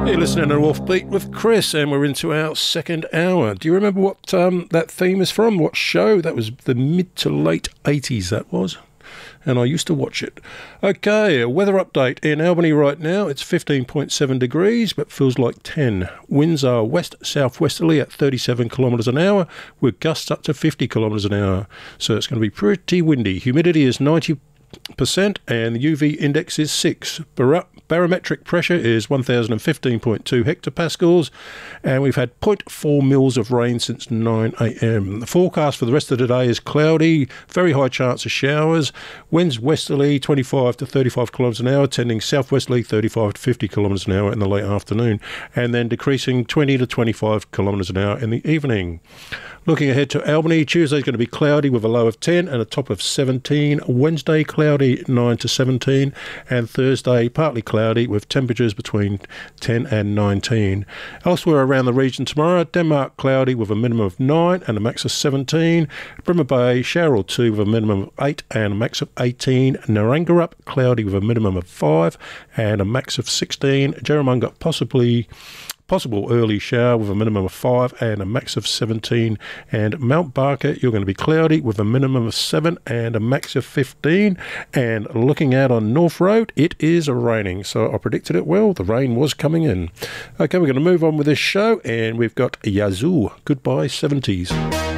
You're listening to Offbeat with Chris, and we're into our second hour. Do you remember what that theme is from? What show? That was the mid to late 80s, that was. And I used to watch it. Okay, a weather update. In Albany right now, it's 15.7 degrees, but feels like 10. Winds are west-southwesterly at 37 kilometres an hour, with gusts up to 50 kilometres an hour. So it's going to be pretty windy. Humidity is 90%, and the UV index is 6. Barometric pressure is 1015.2 hectopascals, and we've had 0.4 mils of rain since 9 a.m. The forecast for the rest of the day is cloudy, very high chance of showers, winds westerly 25 to 35 kilometres an hour, tending southwesterly 35 to 50 kilometres an hour in the late afternoon, and then decreasing 20 to 25 kilometres an hour in the evening. Looking ahead to Albany, Tuesday's going to be cloudy with a low of 10 and a top of 17. Wednesday, cloudy 9 to 17. And Thursday, partly cloudy with temperatures between 10 and 19. Elsewhere around the region tomorrow, Denmark cloudy with a minimum of 9 and a max of 17. Bremer Bay, shower or 2 with a minimum of 8 and a max of 18. Naranggarup, cloudy with a minimum of 5 and a max of 16. Jerramunga, possible early shower with a minimum of 5 and a max of 17. And Mount Barker, you're going to be cloudy with a minimum of 7 and a max of 15. And looking out on North Road, it is raining. So I predicted it well. The rain was coming in. Okay, we're going to move on with this show, and we've got Yazoo. Goodbye 70s.